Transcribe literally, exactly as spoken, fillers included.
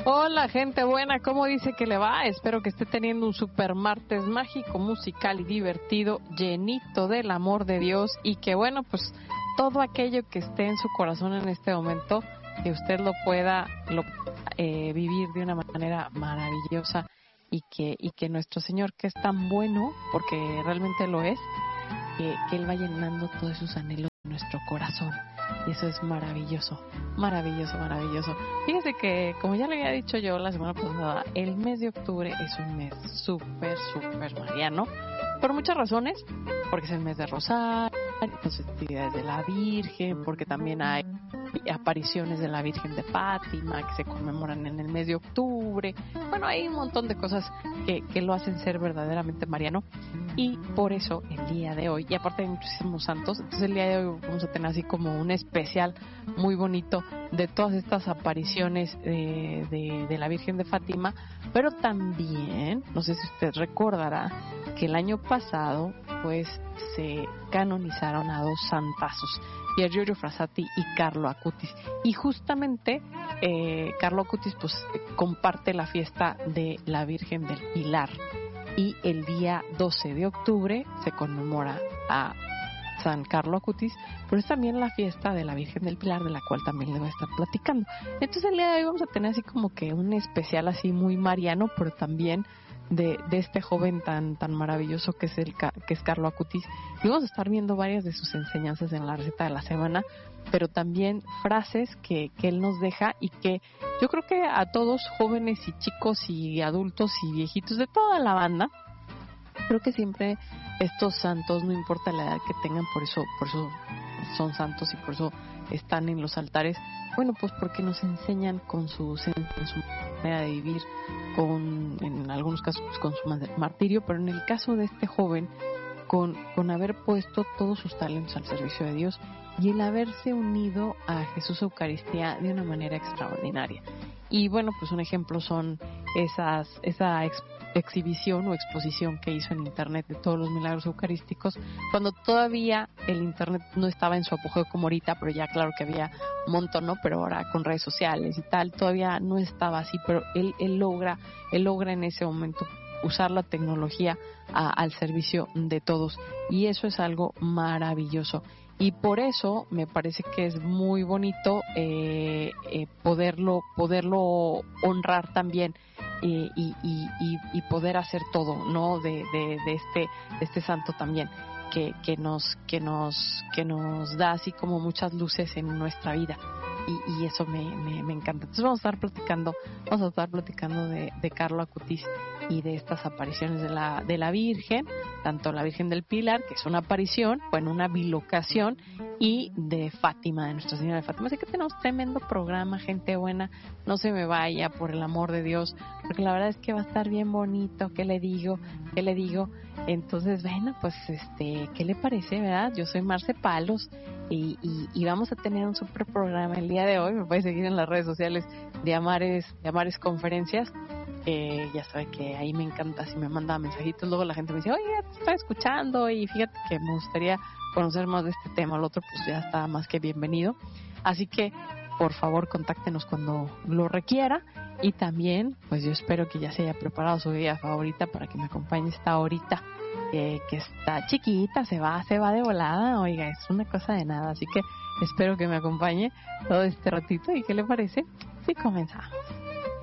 Hola, gente buena, ¿cómo dice que le va? Espero que esté teniendo un super martes mágico, musical y divertido, llenito del amor de Dios, y que bueno, pues todo aquello que esté en su corazón en este momento, que usted lo pueda lo, eh, vivir de una manera maravillosa, y que, y que nuestro Señor, que es tan bueno, porque realmente lo es, que, que Él va llenando todos esos anhelos de nuestro corazón. Y eso es maravilloso, maravilloso, maravilloso. Fíjese que, como ya le había dicho yo la semana pasada, el mes de octubre es un mes súper, súper mariano, por muchas razones, porque es el mes de Rosario, las festividades de la Virgen, porque también hay apariciones de la Virgen de Fátima que se conmemoran en el mes de octubre. Bueno, hay un montón de cosas que, que lo hacen ser verdaderamente mariano, y por eso el día de hoy, y aparte hay muchísimos santos, entonces el día de hoy vamos a tener así como un especial muy bonito de todas estas apariciones de, de, de la Virgen de Fátima, pero también, no sé si usted recordará, que el año pasado pues se canonizaron a dos santazos, Pier Giorgio Frassati y Carlo Acutis, y justamente eh, Carlo Acutis pues comparte la fiesta de la Virgen del Pilar, y el día doce de octubre se conmemora a San Carlo Acutis, pero es también la fiesta de la Virgen del Pilar, de la cual también le voy a estar platicando. Entonces el día de hoy vamos a tener así como que un especial así muy mariano, pero también de, de este joven tan tan maravilloso que es el que es Carlo Acutis, y vamos a estar viendo varias de sus enseñanzas en la receta de la semana, pero también frases que, que él nos deja, y que yo creo que a todos, jóvenes y chicos y adultos y viejitos, de toda la banda, creo que siempre estos santos, no importa la edad que tengan, por eso por eso son santos y por eso están en los altares. Bueno, pues porque nos enseñan con su, con su manera de vivir, con, en algunos casos pues con su martirio, pero en el caso de este joven, con, con haber puesto todos sus talentos al servicio de Dios, y el haberse unido a Jesús Eucaristía de una manera extraordinaria. Y bueno, pues un ejemplo son esas esa ex, exhibición o exposición que hizo en internet de todos los milagros eucarísticos, cuando todavía el internet no estaba en su apogeo como ahorita, pero ya claro que había un montón, ¿no? Pero ahora con redes sociales y tal, todavía no estaba así, pero él, él logra, él logra en ese momento usar la tecnología a, al servicio de todos, y eso es algo maravilloso. Y por eso me parece que es muy bonito eh, eh, poderlo poderlo honrar también, eh, y, y, y, y poder hacer todo, ¿no? De, de, de este de este santo también, que, que nos que nos que nos da así como muchas luces en nuestra vida. Y, y eso me, me, me encanta. Entonces vamos a estar platicando, vamos a estar platicando de, de Carlo Acutis y de estas apariciones de la, de la Virgen, tanto la Virgen del Pilar, que es una aparición, bueno, una bilocación, y de Fátima, de Nuestra Señora de Fátima. Así que tenemos tremendo programa, gente buena, no se me vaya, por el amor de Dios, porque la verdad es que va a estar bien bonito. ¿Qué le digo? ¿Qué le digo? Entonces, bueno, pues, este, ¿qué le parece, verdad? Yo soy Marce Palos, y, y, y vamos a tener un super programa el día de hoy. Me puede seguir en las redes sociales de Amares, de Amares Conferencias. Eh, ya sabe que ahí me encanta, si me manda mensajitos, luego la gente me dice, oye, te estoy escuchando y fíjate que me gustaría conocer más de este tema. El otro pues ya está más que bienvenido. Así que, por favor, contáctenos cuando lo requiera. Y también, pues yo espero que ya se haya preparado su día favorita para que me acompañe esta horita, eh, que está chiquita, se va, se va de volada, oiga, es una cosa de nada. Así que espero que me acompañe todo este ratito. ¿Y qué le parece si comenzamos?